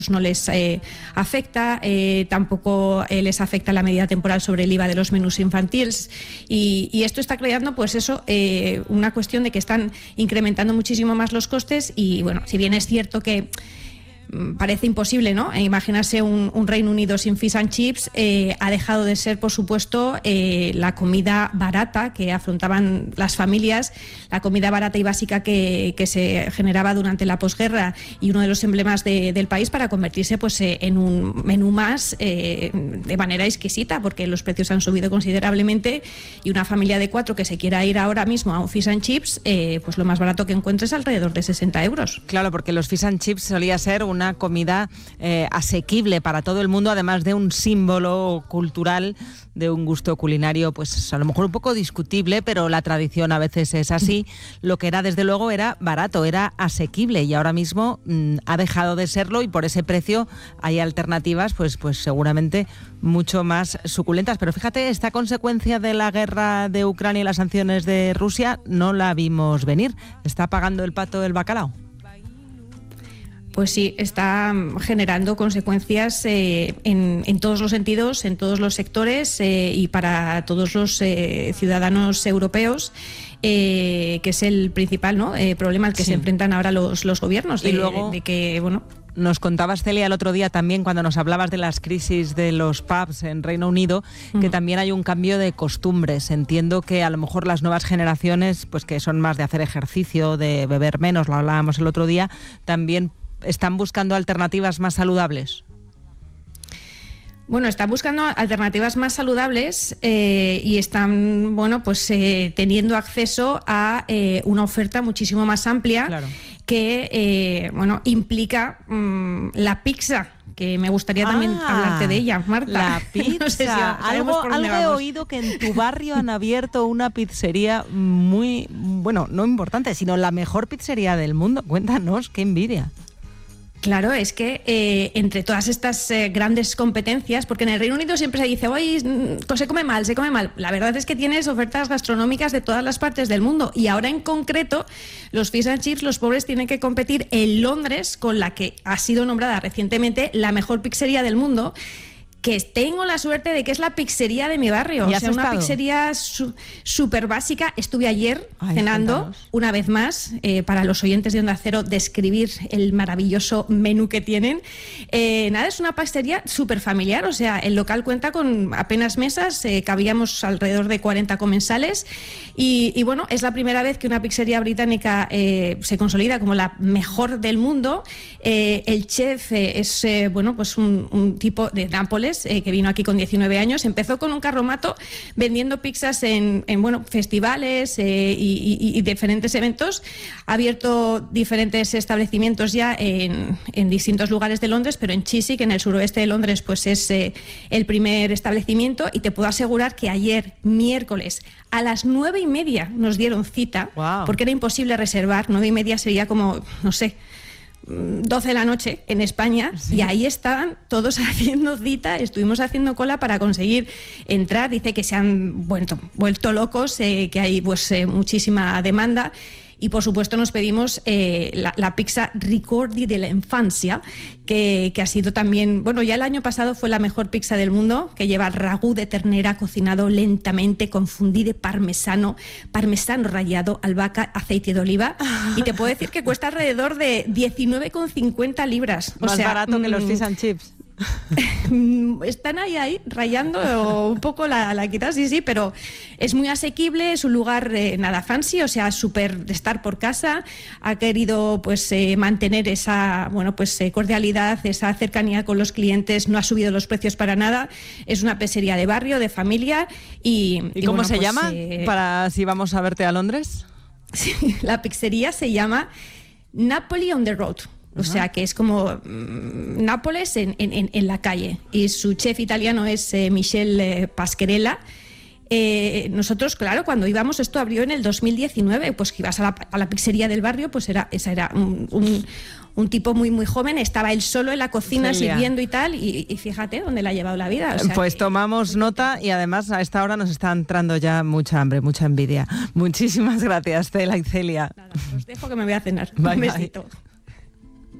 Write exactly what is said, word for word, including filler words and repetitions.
no les eh, afecta, eh, tampoco eh, les afecta la medida temporal sobre el I V A de los menús infantiles y, y esto está creando pues eso, eh, una cuestión de que están incrementando muchísimo más los costes y bueno, si bien es cierto que parece imposible, ¿no? Imaginarse un, un Reino Unido sin fish and chips, eh, ha dejado de ser, por supuesto, eh, la comida barata que afrontaban las familias, la comida barata y básica que, que se generaba durante la posguerra y uno de los emblemas de, del país para convertirse pues, eh, en un menú más eh, de manera exquisita, porque los precios han subido considerablemente y una familia de cuatro que se quiera ir ahora mismo a un fish and chips, eh, pues lo más barato que encuentres es alrededor de sesenta euros. Claro, porque los fish and chips solía ser una una comida eh, asequible para todo el mundo, además de un símbolo cultural, de un gusto culinario, pues a lo mejor un poco discutible, pero la tradición a veces es así. Lo que era, desde luego, era barato, era asequible y ahora mismo mmm, ha dejado de serlo y por ese precio hay alternativas, pues, pues seguramente mucho más suculentas. Pero fíjate, esta consecuencia de la guerra de Ucrania y las sanciones de Rusia no la vimos venir. ¿Está pagando el pato el bacalao? Pues sí, está generando consecuencias eh, en, en todos los sentidos, en todos los sectores eh, y para todos los eh, ciudadanos europeos, eh, que es el principal, ¿no? eh, problema al que sí. se enfrentan ahora los, los gobiernos. De, y luego, de que, bueno... Nos contabas, Celia, el otro día también cuando nos hablabas de las crisis de los pubs en Reino Unido, que uh-huh. también hay un cambio de costumbres. Entiendo que a lo mejor las nuevas generaciones, pues que son más de hacer ejercicio, de beber menos, lo hablábamos el otro día, también ¿están buscando alternativas más saludables? Bueno, están buscando alternativas más saludables eh, y están, bueno, pues eh, teniendo acceso a eh, una oferta muchísimo más amplia claro. que, eh, bueno, implica mmm, la pizza. Que me gustaría también ah, hablarte de ella, Marta. La pizza. No sé si algo algo he oído que en tu barrio han abierto una pizzería muy, bueno, no importante, sino la mejor pizzería del mundo. Cuéntanos, qué envidia. Claro, es que eh, entre todas estas eh, grandes competencias, porque en el Reino Unido siempre se dice, oye, se come mal, se come mal. La verdad es que tienes ofertas gastronómicas de todas las partes del mundo y ahora en concreto los fish and chips, los pobres tienen que competir en Londres con la que ha sido nombrada recientemente la mejor pizzería del mundo, que tengo la suerte de que es la pizzería de mi barrio. O sea, una estado? pizzería súper básica. Estuve ayer Ay, cenando, cuéntanos. una vez más, eh, para los oyentes de Onda Cero, describir el maravilloso menú que tienen. Eh, nada, es una pizzería súper familiar. O sea, el local cuenta con apenas mesas, eh, cabíamos alrededor de cuarenta comensales. Y, y bueno, es la primera vez que una pizzería británica eh, se consolida como la mejor del mundo. Eh, el chef eh, es, eh, bueno, pues un, un tipo de Nápoles, Eh, que vino aquí con diecinueve años, empezó con un carromato vendiendo pizzas en, en bueno, festivales eh, y, y, y diferentes eventos, ha abierto diferentes establecimientos ya en, en distintos lugares de Londres, pero en Chiswick, en el suroeste de Londres, pues es eh, el primer establecimiento y te puedo asegurar que ayer, miércoles, a las nueve y media nos dieron cita, wow. porque era imposible reservar, nueve y media sería como, no sé, doce de la noche en España, sí. y ahí estaban todos haciendo cita, estuvimos haciendo cola para conseguir entrar. Dice que se han vuelto, vuelto locos, eh, que hay pues eh, muchísima demanda. Y por supuesto nos pedimos eh, la, la pizza Ricordi de la infancia, que, que ha sido también, bueno, ya el año pasado fue la mejor pizza del mundo, que lleva ragú de ternera cocinado lentamente con fundí de parmesano, parmesano rallado, albahaca, aceite de oliva. Y te puedo decir que cuesta alrededor de diecinueve con cincuenta libras. Más o sea, barato mmm, que los fish and chips. Están ahí, ahí, rayando un poco la, la quita, sí, sí, pero es muy asequible, es un lugar eh, nada fancy, o sea, súper de estar por casa, ha querido pues eh, mantener esa, bueno, pues eh, cordialidad, esa cercanía con los clientes, no ha subido los precios para nada, es una pizzería de barrio, de familia y... ¿Y, y cómo bueno, se pues, llama? Eh, para si vamos a verte a Londres. Sí, la pizzería se llama Napoli on the Road. O uh-huh. sea, que es como mmm, Nápoles en, en, en la calle. Y su chef italiano es eh, Michel eh, Pasquerella. Eh, nosotros, claro, cuando íbamos, esto abrió en el dos mil diecinueve, pues que ibas a la, a la pizzería del barrio, pues era, esa era un, un, un tipo muy muy joven, estaba él solo en la cocina Celia. sirviendo y tal, y, y fíjate dónde le ha llevado la vida. O sea, pues que... tomamos nota y además a esta hora nos está entrando ya mucha hambre, mucha envidia. Muchísimas gracias, Cela y Celia. Nada, os dejo que me voy a cenar. Bye, un besito. Bye.